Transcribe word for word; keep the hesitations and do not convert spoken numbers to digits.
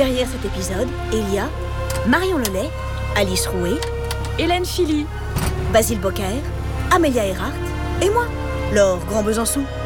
Derrière cet épisode, il y a Marion Lelay, Alice Rouet, Hélène Philly, Basile Bocquer, Amélia Earhart et moi, Laure Grand Besançon.